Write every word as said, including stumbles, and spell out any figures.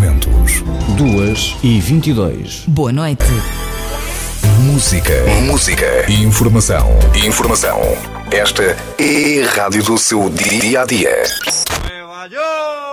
momentos. Duas e vinte e dois. Boa noite. Música. Música. Informação. Informação. Esta é a rádio do seu dia a dia.